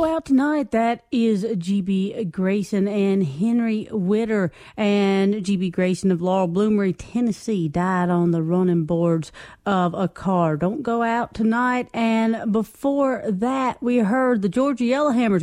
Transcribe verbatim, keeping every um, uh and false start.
go out tonight. That is G B Grayson and Henry Witter. And G B Grayson of Laurel Bloomery, Tennessee, died on the running boards of a car. Don't go out tonight. And before that, we heard the Georgia Yellowhammers